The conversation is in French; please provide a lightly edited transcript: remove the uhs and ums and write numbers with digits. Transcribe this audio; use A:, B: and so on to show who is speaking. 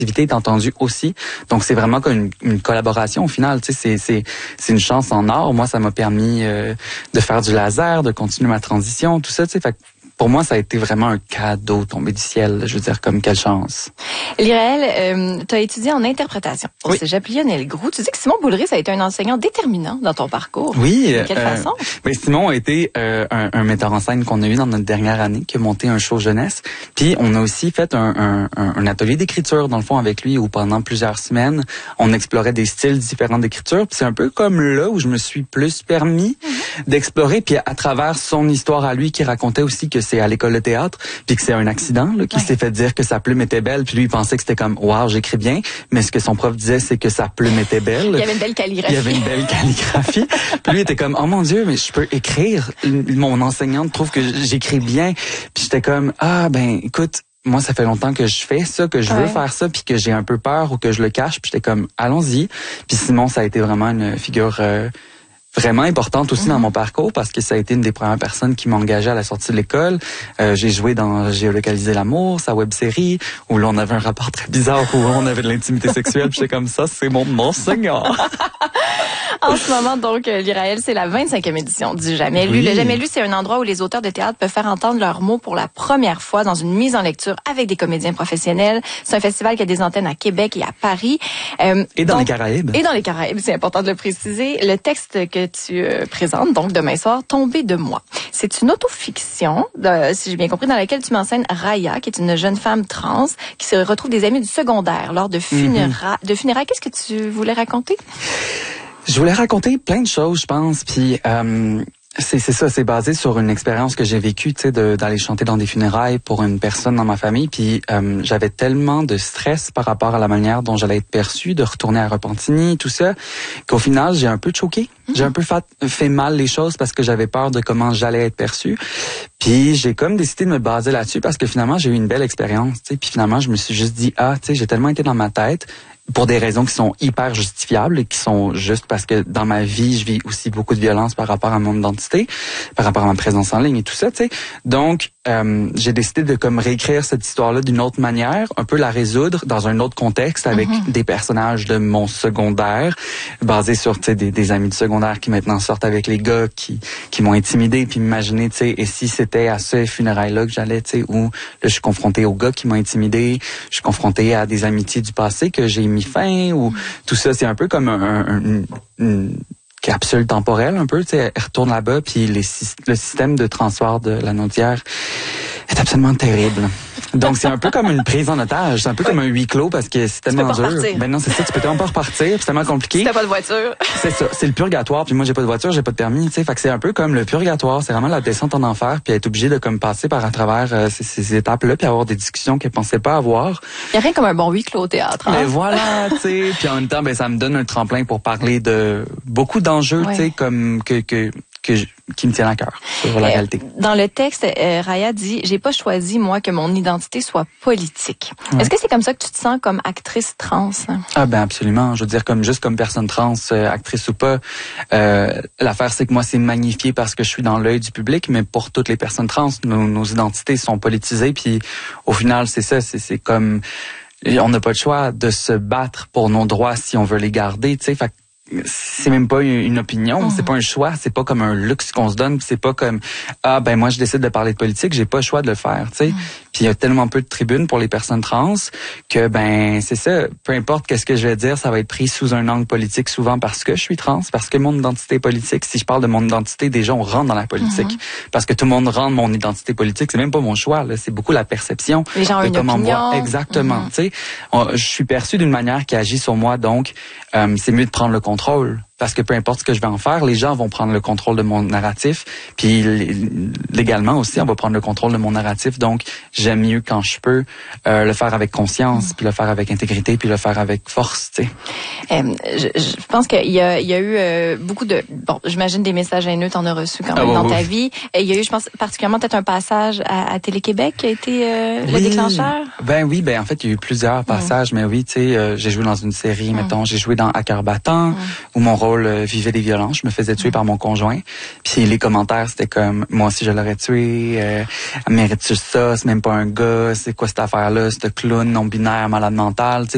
A: est entendue aussi. Donc, c'est vraiment comme une collaboration au final. Tu sais, c'est une chance en or. Moi, ça m'a permis de faire du laser, de continuer ma transition, tout ça. Tu sais, fait que pour moi, ça a été vraiment un cadeau tombé du ciel. Je veux dire, comme quelle chance.
B: Liraël, tu as étudié en interprétation au Cégep Lionel Groulx. Tu dis que Simon Boulris a été un enseignant déterminant dans ton parcours.
A: Oui.
B: De quelle façon?
A: Ben, Simon a été un metteur en scène qu'on a eu dans notre dernière année, qui a monté un show jeunesse. Puis on a aussi fait un atelier d'écriture, dans le fond, avec lui, où pendant plusieurs semaines, on explorait des styles différents d'écriture. Puis c'est un peu comme là où je me suis plus permis d'explorer. Puis à travers son histoire à lui, qui racontait aussi que c'est à l'école de théâtre, puis que c'est un accident là, qui s'est fait dire que sa plume était belle, puis lui il pensait que c'était comme wow, j'écris bien, mais ce que son prof disait c'est que sa plume était belle.
B: Il y avait une belle calligraphie.
A: Il y avait une belle calligraphie. Puis lui il était comme oh mon Dieu, mais je peux écrire. Mon enseignante trouve que j'écris bien. Puis j'étais comme ah ben écoute, moi, ça fait longtemps que je fais ça, que je veux faire ça, puis que j'ai un peu peur ou que je le cache. Puis j'étais comme, allons-y. Puis Simon, ça a été vraiment une figure vraiment importante aussi dans mon parcours parce que ça a été une des premières personnes qui m'a engagé à la sortie de l'école. J'ai joué dans Géolocaliser l'amour, sa web-série, où là, on avait un rapport très bizarre, où on avait de l'intimité sexuelle. Puis j'étais comme ça, c'est mon enseignant.
B: En ce moment, donc, Liraël, c'est la 25e édition du Jamais lu. Le Jamais lu, c'est un endroit où les auteurs de théâtre peuvent faire entendre leurs mots pour la première fois dans une mise en lecture avec des comédiens professionnels. C'est un festival qui a des antennes à Québec et à Paris.
A: Et dans les Caraïbes.
B: Et dans les Caraïbes, c'est important de le préciser. Le texte que tu présentes, donc demain soir, Tomber de moi. C'est une autofiction, si j'ai bien compris, dans laquelle tu m'enseignes Raya, qui est une jeune femme trans, qui se retrouve des amis du secondaire lors de funérailles. Qu'est-ce que tu voulais raconter?
A: Je voulais raconter plein de choses, je pense, puis c'est ça, c'est basé sur une expérience que j'ai vécue, tu sais, d'aller chanter dans des funérailles pour une personne dans ma famille, puis j'avais tellement de stress par rapport à la manière dont j'allais être perçue, de retourner à Repentigny, tout ça, qu'au final, j'ai un peu choqué. J'ai un peu fait mal les choses parce que j'avais peur de comment j'allais être perçue. Puis j'ai comme décidé de me baser là-dessus parce que finalement, j'ai eu une belle expérience, tu sais, puis finalement, je me suis juste dit, tu sais, j'ai tellement été dans ma tête, pour des raisons qui sont hyper justifiables et qui sont juste parce que dans ma vie, je vis aussi beaucoup de violence par rapport à mon identité, par rapport à ma présence en ligne et tout ça, tu sais. Donc, j'ai décidé de comme réécrire cette histoire-là d'une autre manière, un peu la résoudre dans un autre contexte avec des personnages de mon secondaire, basés sur, tu sais, des amis de secondaire qui maintenant sortent avec les gars qui m'ont intimidé, puis m'imaginer, tu sais, et si c'était à ce funérailles-là que j'allais, tu sais, où là, je suis confronté aux gars qui m'ont intimidé, je suis confronté à des amitiés du passé que j'ai mis fin, ou tout ça, c'est un peu comme une capsule temporelle, un peu, tu sais, elle retourne là-bas, puis le système de transfert de la Naudière est absolument terrible. Donc, c'est un peu comme une prise en otage. C'est un peu comme un huis clos parce que c'est tellement dur. Ben non, c'est ça, tu peux tellement pas repartir, c'est tellement compliqué.
B: Si t'as pas de voiture.
A: C'est ça, c'est le purgatoire. Puis moi, j'ai pas de voiture, j'ai pas de permis, tu sais. Fait que c'est un peu comme le purgatoire. C'est vraiment la descente en enfer, puis être obligé de comme passer par à travers ces étapes-là, puis avoir des discussions qu'elle pensait pas avoir.
B: Il y a rien comme un bon huis clos au théâtre. Hein?
A: Ben voilà, tu sais. Puis en même temps, ben ça me donne un tremplin pour parler de beaucoup d'enjeux, tu sais, comme qui me tiennent à cœur sur la réalité.
B: Dans le texte, Raya dit « J'ai pas choisi, moi, que mon identité soit politique ». Est-ce que c'est comme ça que tu te sens comme actrice trans?
A: Ah ben absolument. Je veux dire, juste comme personne trans, actrice ou pas. L'affaire, c'est que moi, c'est magnifié parce que je suis dans l'œil du public, mais pour toutes les personnes trans, nos identités sont politisées. Puis au final, c'est ça, c'est comme... On n'a pas le choix de se battre pour nos droits si on veut les garder, tu sais. Fait c'est même pas une opinion, c'est pas un choix, c'est pas comme un luxe qu'on se donne, c'est pas comme ah ben moi je décide de parler de politique, j'ai pas le choix de le faire, tu sais. Puis il y a tellement peu de tribunes pour les personnes trans que ben c'est ça, peu importe qu'est-ce que je vais dire, ça va être pris sous un angle politique souvent parce que je suis trans, parce que mon identité est politique. Si je parle de mon identité, déjà on rentre dans la politique parce que tout le monde rentre mon identité politique, c'est même pas mon choix là, c'est beaucoup la perception
B: les gens ont une opinion.
A: Exactement, tu sais. Je suis perçu d'une manière qui agit sur moi, donc c'est mieux de prendre le contrôle. Parce que peu importe ce que je vais en faire, les gens vont prendre le contrôle de mon narratif. Puis légalement aussi, on va prendre le contrôle de mon narratif. Donc, j'aime mieux quand je peux le faire avec conscience, puis le faire avec intégrité, puis le faire avec force, tu sais.
B: Je pense qu'il y a eu beaucoup de... Bon, j'imagine des messages haineux, t'en as reçu quand même dans ta vie. Il y a eu, je pense, particulièrement peut-être un passage à Télé-Québec qui a été le déclencheur.
A: Ben oui, en fait, il y a eu plusieurs passages, mais oui, tu sais, j'ai joué dans une série, mettons, j'ai joué dans À cœur battant, où mon rôle vivait des violences. Je me faisais tuer par mon conjoint. Puis les commentaires, c'était comme, moi aussi je l'aurais tué, mérite-tu ça, c'est même pas un gars, c'est quoi cette affaire-là, ce clown non-binaire, malade mental, tu sais.